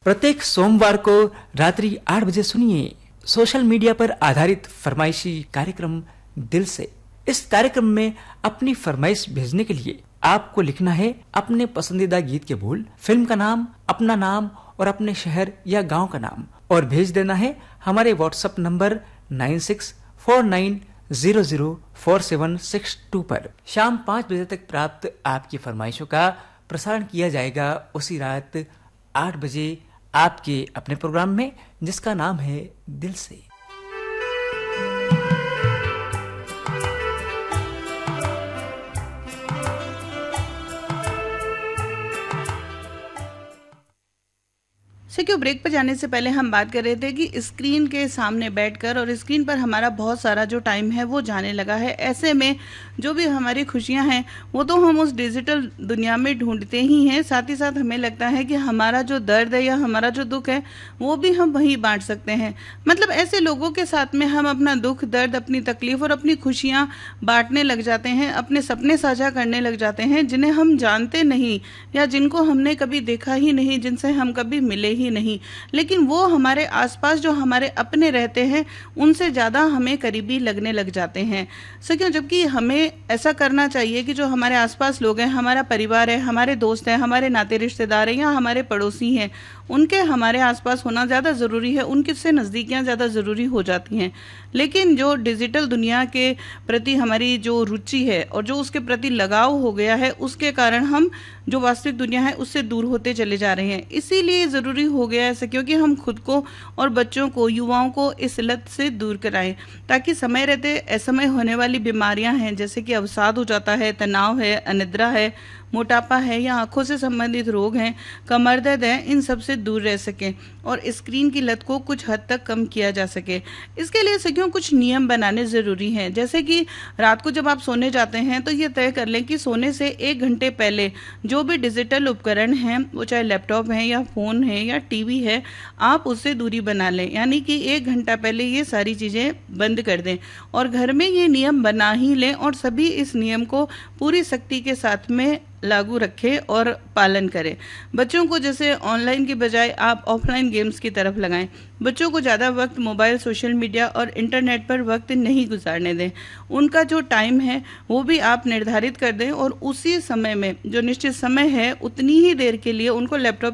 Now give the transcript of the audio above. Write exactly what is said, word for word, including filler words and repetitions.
प्रत्येक सोमवार को रात्रि आठ बजे सुनिए सोशल मीडिया पर आधारित फरमाइशी कार्यक्रम दिल से। इस कार्यक्रम में अपनी फरमाइश भेजने के लिए आपको लिखना है अपने पसंदीदा गीत के बोल, फिल्म का नाम, अपना नाम और अपने शहर या गांव का नाम, और भेज देना है हमारे WhatsApp number nine six four nine zero zero four seven six to पर। शाम पाँच बजे तक प्राप्त आपकी फरमाइशों का प्रसारण किया जाएगा उसी रात आठ बजे आपके अपने प्रोग्राम में, जिसका नाम है दिल से। क्यों ब्रेक पर जाने से पहले हम बात कर रहे थे कि स्क्रीन के सामने बैठकर और स्क्रीन पर हमारा बहुत सारा जो टाइम है वो जाने लगा है। ऐसे में जो भी हमारी खुशियां हैं वो तो हम उस डिजिटल दुनिया में ढूंढते ही हैं, साथ ही साथ हमें लगता है कि हमारा जो दर्द है या हमारा जो दुख है वो भी हम वहीं बांट सकते हैं। मतलब ऐसे लोगों के साथ में हम अपना दुख, दर्द, अपनी तकलीफ और अपनी खुशियां बांटने लग जाते हैं, अपने सपने साझा करने लग जाते हैं, जिन्हें हम जानते नहीं या जिनको हमने कभी देखा ही नहीं, जिनसे हम कभी मिले ही नहीं, लेकिन वो हमारे आसपास जो हमारे अपने रहते हैं उनसे ज्यादा हमें करीबी लगने लग जाते हैं। सो जबकि हमें ऐसा करना चाहिए कि जो हमारे आसपास लोग हैं, हमारा परिवार है, हमारे दोस्त हैं, हमारे नाते रिश्तेदार हैं या हमारे पड़ोसी हैं, उनके हमारे आसपास होना ज़्यादा ज़रूरी है, उनके से नज़दीकियाँ ज़्यादा ज़रूरी हो जाती हैं। लेकिन जो डिजिटल दुनिया के प्रति हमारी जो रुचि है और जो उसके प्रति लगाव हो गया है, उसके कारण हम जो वास्तविक दुनिया है उससे दूर होते चले जा रहे हैं। इसीलिए ज़रूरी हो गया है क्योंकि हम खुद को और बच्चों को, युवाओं को इस लत से दूर कराएं, ताकि समय रहते असमय होने वाली बीमारियां हैं जैसे कि अवसाद हो जाता है, तनाव है, अनिद्रा है, मोटापा है या आंखों से संबंधित रोग हैं, कमर दर्द है, इन सब से दूर रह सकें और स्क्रीन की लत को कुछ हद तक कम किया जा सके। इसके लिए सखियों कुछ नियम बनाने ज़रूरी हैं। जैसे कि रात को जब आप सोने जाते हैं तो ये तय कर लें कि सोने से एक घंटे पहले जो भी डिजिटल उपकरण हैं, वो चाहे लैपटॉप है या फ़ोन है या टीवी है, आप उससे दूरी बना लें। यानी कि एक घंटा पहले ये सारी चीज़ें बंद कर दें और घर में ये नियम बना ही लें और सभी इस नियम को पूरी सख्ती के साथ में लागू रखें और पालन करें। बच्चों को जैसे ऑनलाइन की बजाय आप ऑफलाइन गेम्स की तरफ लगाएं। बच्चों को ज़्यादा वक्त मोबाइल, सोशल मीडिया और इंटरनेट पर वक्त नहीं गुजारने दें। उनका जो टाइम है वो भी आप निर्धारित कर दें और उसी समय में, जो निश्चित समय है, उतनी ही देर के लिए उनको लैपटॉप